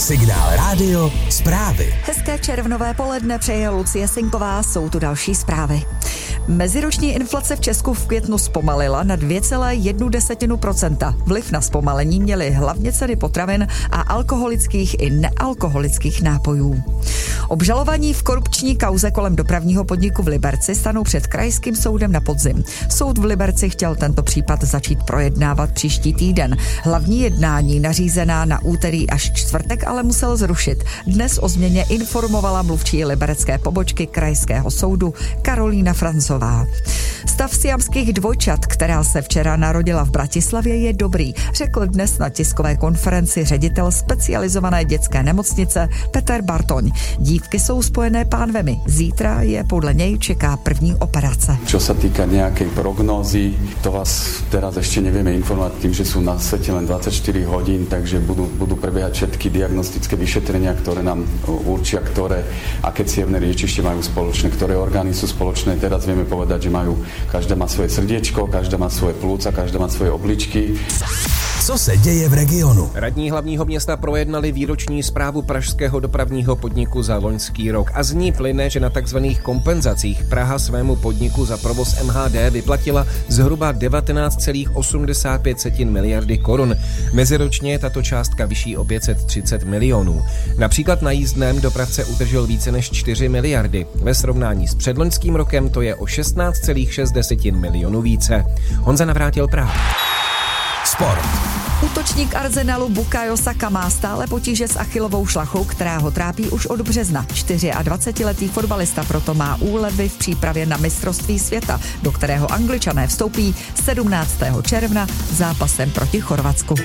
Signál Rádio zprávy. Hezké červnové poledne přeje Lucie Sinková, jsou tu další zprávy. Meziroční inflace v Česku v květnu zpomalila na 2,1%. Vliv na zpomalení měly hlavně ceny potravin a alkoholických i nealkoholických nápojů. Obžalovaní v korupční kauze kolem dopravního podniku v Liberci stanou před krajským soudem na podzim. Soud v Liberci chtěl tento případ začít projednávat příští týden. Hlavní jednání nařízená na úterý až čtvrtek ale musel zrušit. Dnes o změně informovala mluvčí liberecké pobočky krajského soudu Karolína Francová. Stav siamských dvojčat, která se včera narodila v Bratislavě, je dobrý, řekl dnes na tiskové konferenci ředitel specializované dětské nemocnice Peter Bartoň. Dívky jsou spojené pánvemi. Zítra je podle něj čeká první operace. Čo sa týka nejakej prognózy, to vás teraz ešte nevieme informovať tým, že sú na svete len 24 hodín, takže budú prebiehať všetky diagnostické vyšetrenia, ktoré nám určia, aké cievne riečište majú spoločné, ktoré orgány sú spoločné. Teraz vieme povedať, že každá má svoje srdiečko, každá má svoje plúca, každá má svoje obličky. Co se děje v regionu? Radní hlavního města projednali výroční zprávu pražského dopravního podniku za loňský rok a z ní plyne, že na takzvaných kompenzacích Praha svému podniku za provoz MHD vyplatila zhruba 19,85 miliardy korun. Meziročně je tato částka vyšší o 530 milionů. Například na jízdném dopravce utržil více než 4 miliardy. Ve srovnání s předloňským rokem to je o 16,6 milionů více. Honza Navrátil, Praha. Sport. Útočník Arsenalu Bukayo Saka má stále potíže s achilovou šlachou, která ho trápí už od března. 24letý fotbalista proto má úlevy v přípravě na mistrovství světa, do kterého Angličané vstoupí 17. června zápasem proti Chorvatsku.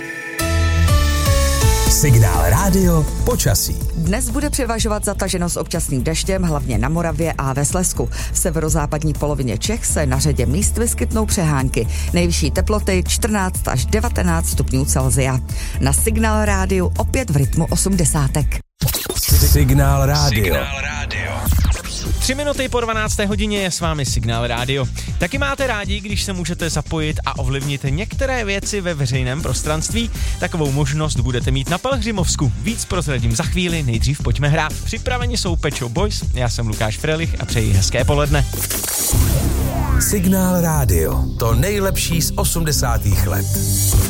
Signál Rádio počasí. Dnes bude převažovat zataženost občasným deštěm, hlavně na Moravě a ve Slezsku. V severozápadní polovině Čech se na řadě míst vyskytnou přehánky. Nejvyšší teploty 14 až 19 stupňů Celsia. Na Signál Rádiu opět v rytmu 80. Signál Rádio. 3 minuty po 12. hodině je s vámi Signál Rádio. Taky máte rádi, když se můžete zapojit a ovlivnit některé věci ve veřejném prostranství? Takovou možnost budete mít na Pelhřimovsku. Víc prozradím za chvíli, nejdřív pojďme hrát. Připraveni jsou Pet Shop Boys, já jsem Lukáš Frelich a přeji hezké poledne. Signál Rádio. To nejlepší z 80. let.